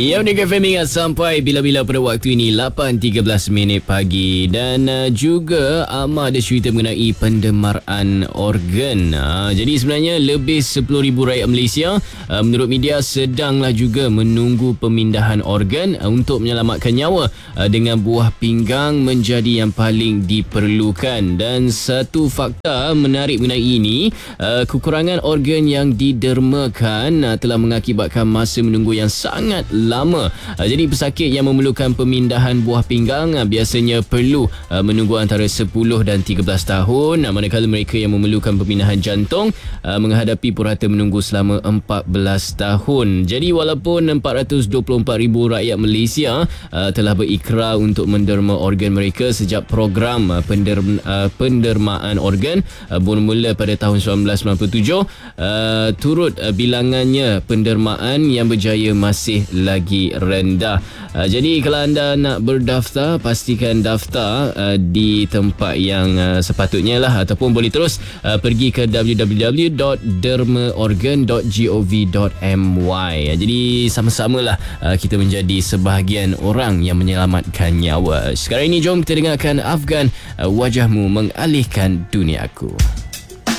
Ya, Unik FM ingat sampai bila-bila pada waktu ini 8.13 minit pagi. Dan juga Amar ada cerita mengenai pendermaan organ. Jadi sebenarnya lebih 10,000 rakyat Malaysia menurut media sedanglah juga menunggu pemindahan organ untuk menyelamatkan nyawa, dengan buah pinggang menjadi yang paling diperlukan. Dan satu fakta menarik mengenai ini, kekurangan organ yang didermakan telah mengakibatkan masa menunggu yang sangat lama. Jadi pesakit yang memerlukan pemindahan buah pinggang biasanya perlu menunggu antara 10 dan 13 tahun, manakala mereka yang memerlukan pemindahan jantung menghadapi purata menunggu selama 14 tahun. Jadi walaupun 424,000 rakyat Malaysia telah berikrar untuk menderma organ mereka sejak program pendermaan organ bermula pada tahun 1997, turut bilangannya pendermaan yang berjaya masih lagi rendah. Jadi kalau anda nak berdaftar, pastikan daftar di tempat yang sepatutnya lah, ataupun boleh terus pergi ke www.dermaorgan.gov.my. Jadi sama-samalah kita menjadi sebahagian orang yang menyelamatkan nyawa. Sekarang ini jom kita dengarkan Afgan, Wajahmu Mengalihkan Duniaku.